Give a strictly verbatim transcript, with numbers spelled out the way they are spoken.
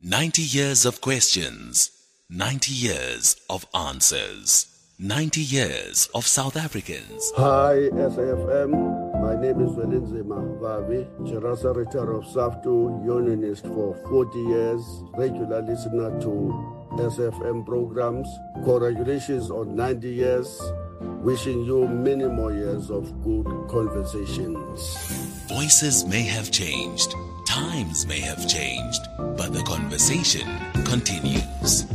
ninety years of questions, ninety years of answers, ninety years of South Africans. Hi, S A F M. My name is Welinzima Vavi, Chirasa Ritter of SAFTU, unionist for forty years, regular listener to S A F M programs. Congratulations on ninety years. Wishing you many more years of good conversations. Voices may have changed, times may have changed, but the conversation continues.